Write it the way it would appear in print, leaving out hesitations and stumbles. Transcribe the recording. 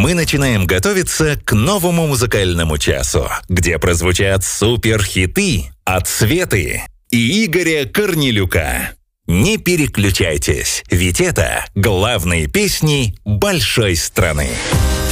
мы начинаем готовиться к новому музыкальному часу, где прозвучат суперхиты от Светы и Игоря Корнелюка. Не переключайтесь, ведь это главные песни большой страны.